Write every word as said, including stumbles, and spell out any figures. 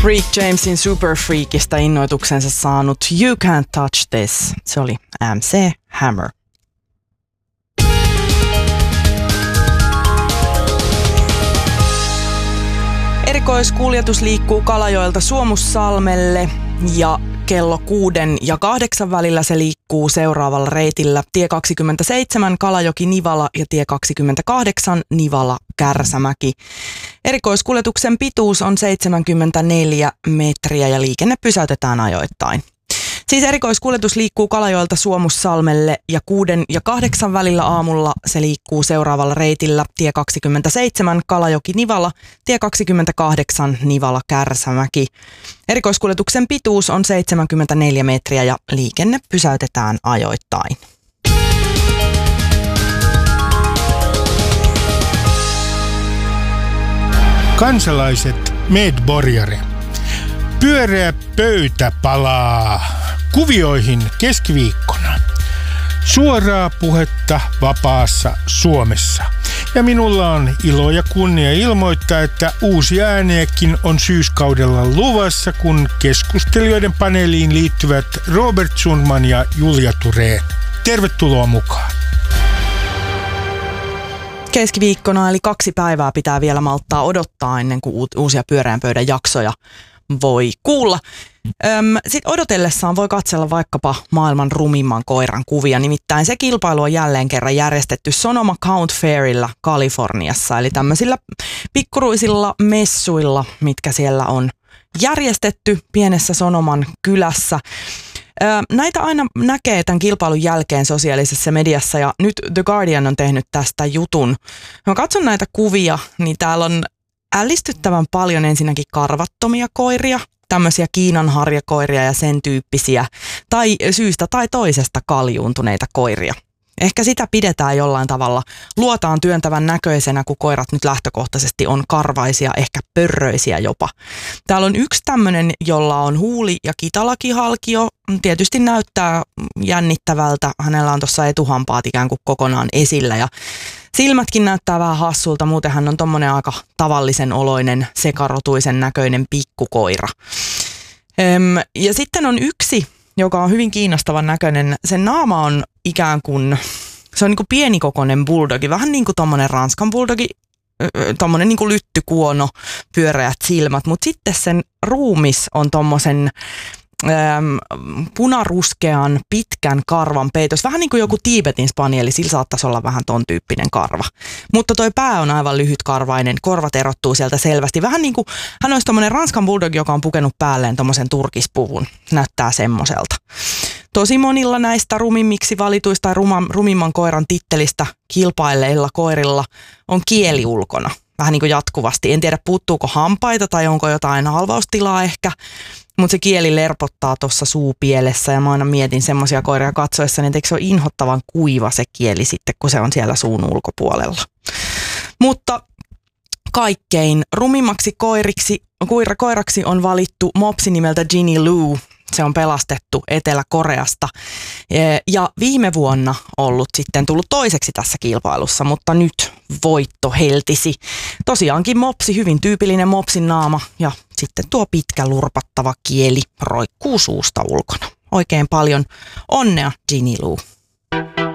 Rick Jamesin Super Freakista innoituksensa saanut You Can't Touch This. Se oli M C Hammer. Erikoiskuljetus liikkuu Kalajoelta Suomussalmelle ja kello kuuden ja kahdeksan välillä se liikkuu seuraavalla reitillä tie kaksikymmentäseitsemän Kalajoki-Nivala ja tie kaksikymmentäkahdeksan Nivala-Kärsämäki. Erikoiskuljetuksen pituus on seitsemänkymmentäneljä metriä ja liikenne pysäytetään ajoittain. Siis erikoiskuljetus liikkuu Kalajoelta Suomussalmelle ja kuuden ja kahdeksan välillä aamulla se liikkuu seuraavalla reitillä tie kaksikymmentäseitsemän Kalajoki-Nivala, tie kaksikymmentäkahdeksan Nivala-Kärsämäki. Erikoiskuljetuksen pituus on seitsemänkymmentäneljä metriä ja liikenne pysäytetään ajoittain. Kansalaiset medborgare. Pyöreä pöytä palaa kuvioihin keskiviikkona. Suoraa puhetta vapaassa Suomessa. Ja minulla on ilo ja kunnia ilmoittaa, että uusia ääniäkin on syyskaudella luvassa, kun keskustelijoiden paneeliin liittyvät Robert Sundman ja Julia Thurén. Tervetuloa mukaan. Keskiviikkona eli kaksi päivää pitää vielä malttaa odottaa ennen kuin uusia pyöreän pöydän jaksoja voi kuulla. Sitten odotellessaan voi katsella vaikkapa maailman rumimman koiran kuvia. Nimittäin se kilpailu on jälleen kerran järjestetty Sonoma Count Fairilla Kaliforniassa. Eli tämmöisillä pikkuruisilla messuilla, mitkä siellä on järjestetty pienessä Sonoman kylässä. Näitä aina näkee tämän kilpailun jälkeen sosiaalisessa mediassa ja nyt The Guardian on tehnyt tästä jutun. Mä katson näitä kuvia, niin täällä on ällistyttävän paljon ensinnäkin karvattomia koiria, tämmöisiä Kiinan harjakoiria ja sen tyyppisiä, tai syystä tai toisesta kaljuuntuneita koiria. Ehkä sitä pidetään jollain tavalla luotaan työntävän näköisenä, kun koirat nyt lähtökohtaisesti on karvaisia, ehkä pörröisiä jopa. Täällä on yksi tämmöinen, jolla on huuli- ja kitalakihalkio. Tietysti näyttää jännittävältä. Hänellä on tuossa etuhampaat ikään kuin kokonaan esillä ja silmätkin näyttää vähän hassulta. Muuten hän on tommonen aika tavallisen oloinen, sekarotuisen näköinen pikkukoira. Öm, ja sitten on yksi, joka on hyvin kiinnostavan näköinen. Sen naama on ikään kuin, se on niin kuin pienikokoinen bulldogi, vähän niin kuin tommonen Ranskan bulldogi, tommonen niin kuin lyttykuono, pyöreät silmät, mutta sitten sen ruumis on tommosen äm, punaruskean pitkän karvan peitos, vähän niin kuin joku Tiibetin spanieli, sillä saattaisi olla vähän ton tyyppinen karva. Mutta toi pää on aivan lyhytkarvainen, korvat erottuu sieltä selvästi. Vähän niin kuin hän olisi tommonen Ranskan bulldog, joka on pukenut päälleen tommosen turkispuvun, näyttää semmoselta. Tosi monilla näistä rumimmiksi valituista tai ruma, rumimman koiran tittelistä kilpailleilla koirilla on kieli ulkona. Vähän niin kuin jatkuvasti. En tiedä, puuttuuko hampaita tai onko jotain halvaustilaa ehkä, mutta se kieli lerpottaa tuossa suupielessä ja mä aina mietin semmoisia koiria katsoessa, niin eikö se ole inhottavan kuiva se kieli sitten, kun se on siellä suun ulkopuolella. Mutta kaikkein rumimmaksi koiriksi, koira, koiraksi on valittu mopsi nimeltä Ginny Lou. Se on pelastettu Etelä-Koreasta ja viime vuonna ollut sitten tullut toiseksi tässä kilpailussa, mutta nyt voitto heltisi. Tosiaankin mopsi, hyvin tyypillinen mopsin naama ja sitten tuo pitkä lurpattava kieli roikkuu suusta ulkona. Oikein paljon onnea, Ginny Lou.